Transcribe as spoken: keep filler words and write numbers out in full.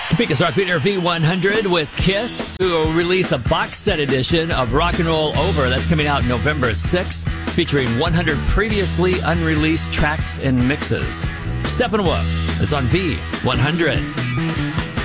Speakers Rock Leader V one hundred with Kiss, who will release a box set edition of Rock and Roll Over. That's coming out November sixth, featuring one hundred previously unreleased tracks and mixes. Steppenwolf is on V one hundred.